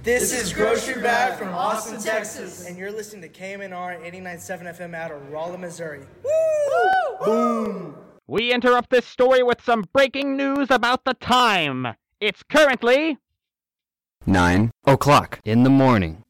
This is Grocery Bag from Austin, Texas. And you're listening to KMNR 89.7 FM out of Rolla, Missouri. Woo! Boom! We interrupt this story with some breaking news about the time. It's currently 9 o'clock in the morning.